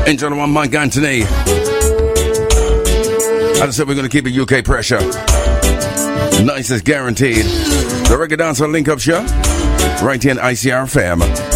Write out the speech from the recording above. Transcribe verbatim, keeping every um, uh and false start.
And gentlemen, Mike Anthony. As I said, we're going to keep it U K pressure. Nice is guaranteed. The Reggae Dancer Link Up Show. Right here in I C R F M.